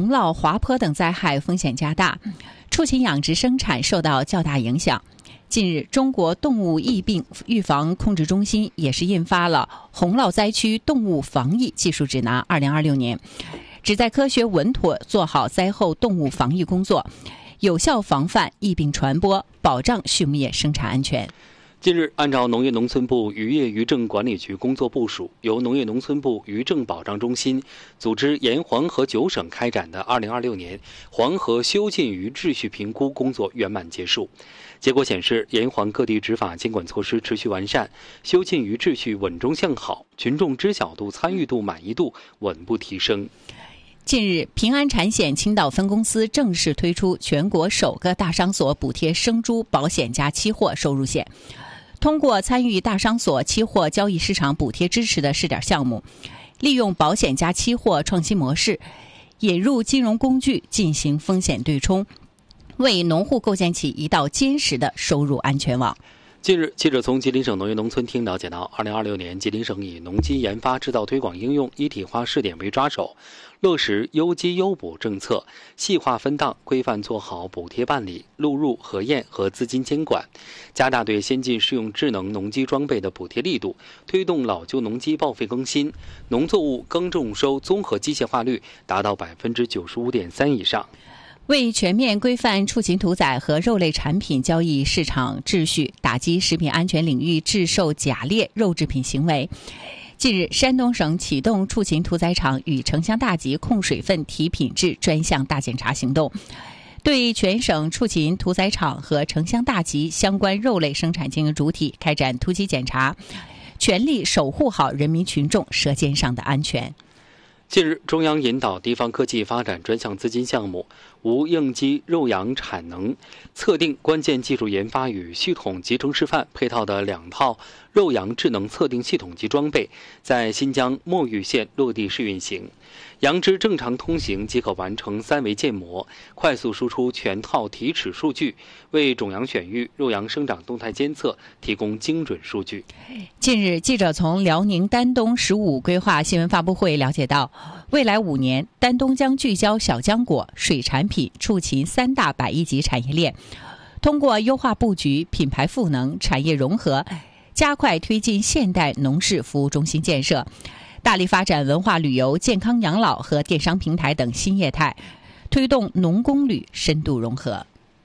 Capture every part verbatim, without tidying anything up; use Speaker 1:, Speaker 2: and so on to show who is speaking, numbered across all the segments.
Speaker 1: 洪涝、滑坡等灾害风险加大，畜禽养殖生产受到较大影响。近日，中国动物疫病预防控制中心也是印发了《洪涝灾区动物防疫技术指南（二零二六年）》，旨在科学稳妥做好灾后动物防疫工作，有效防范疫病传播，保障畜牧业生产安全。
Speaker 2: 近日，按照农业农村部渔业渔政管理局工作部署，由农业农村部渔政保障中心组织沿黄河九省开展的二零二六年黄河修禁渔秩序评估工作圆满结束。结果显示，沿黄各地执法监管措施持续完善，修禁渔秩序稳中向好，群众知晓度、参与度、满意度稳步提升。
Speaker 1: 近日，平安产险青岛分公司正式推出全国首个大商所补贴生猪保险加期货收入险。通过参与大商所期货交易市场补贴支持的试点项目，利用保险加期货创新模式，引入金融工具进行风险对冲，为农户构建起一道坚实的收入安全网。
Speaker 2: 近日，记者从吉林省农业农村厅了解到，二零二六年吉林省以农机研发制造推广应用一体化试点为抓手，落实优机优补政策，细化分档，规范做好补贴办理、录入核验和资金监管，加大对先进适用智能农机装备的补贴力度，推动老旧农机报废更新，农作物耕种收综合机械化率达到百分之九十五点三以上。
Speaker 1: 为全面规范畜禽屠宰和肉类产品交易市场秩序，打击食品安全领域制售假劣肉制品行为，近日，山东省启动畜禽屠宰场与城乡大集控水分提品质专项大检查行动，对全省畜禽屠宰场和城乡大集相关肉类生产经营主体开展突击检查，全力守护好人民群众舌尖上的安全。
Speaker 2: 近日，中央引导地方科技发展专项资金项目无应激肉羊产能测定关键技术研发与系统集成示范配套的两套肉羊智能测定系统及装备，在新疆墨玉县落地试运行。羊只正常通行即可完成三维建模，快速输出全套体尺数据，为种羊选育、肉羊生长动态监测提供精准数据。
Speaker 1: 近日，记者从辽宁丹东“十五”规划新闻发布会了解到，未来五年，丹东将聚焦小浆果、水产品、畜禽三大百亿级产业链，通过优化布局、品牌赋能、产业融合，加快推进现代农事服务中心建设，大力发展文化旅游、健康养老和电商平台等新业态，推动农工旅深度融合。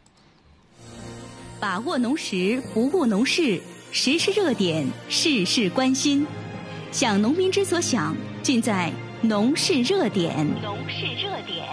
Speaker 3: 把握农时，不误农事，时事热点，事事关心。想农民之所想，尽在农事热点。农事热点。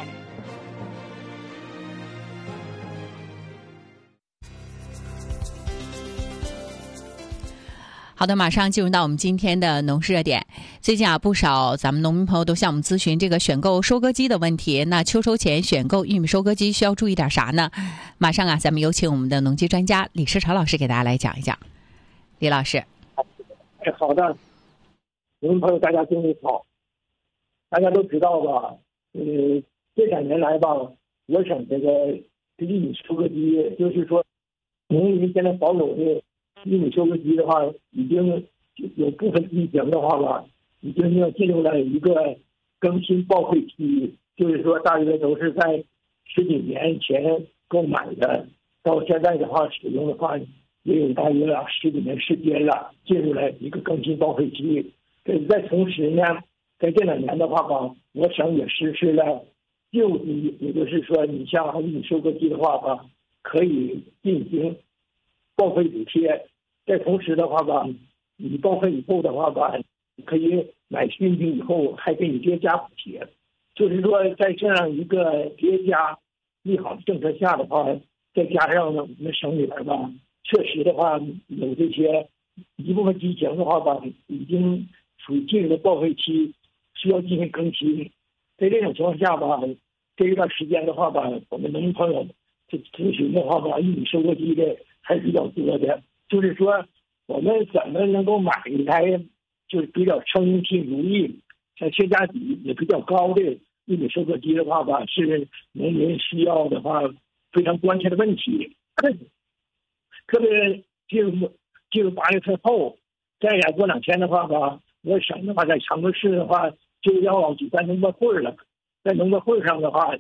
Speaker 1: 好的，马上进入到我们今天的农事热点。最近啊，不少咱们农民朋友都向我们咨询这个选购收割机的问题。那秋收前选购玉米收割机需要注意点啥呢？马上啊，咱们有请我们的农机专家李世潮老师给大家来讲一讲。李老师，
Speaker 4: 哎，好的，农民朋友大家中午好。大家都知道吧，呃，这两年来吧，我省这个玉米收割机，就是说，农民现在保有的玉米收割机的话，已经有部分机型的话吧，已经要进入了一个更新报废期，就是说大约都是在十几年前购买的，到现在的话使用的话，也有大约十几年时间了，进入了一个更新报废期。这在同时呢，在这两年的话吧，我省也实施了旧机，也就是说，你像玉米收割机的话吧，可以进行报废补贴。在同时的话吧，你报废以后的话吧，可以买新品以后还给你叠加补贴。就是说，在这样一个叠加利好的政策下的话，再加上我们省里边吧，确实的话有这些一部分机型的话吧，已经属于进入了报废期，需要进行更新。在这种情况下吧，这一段时间的话吧，我们农民朋友这咨询的话吧，玉米收割机的还是比较多的。就是说，我们怎么能够买一台就是比较称用性如意、像性价比也比较高的玉米收割机的话吧，是农民需要的话非常关切的问题。特别进入进入八月份后，再过两天的话吧，我省的话在长春市的话就要举办农博会了，在农博会上的话。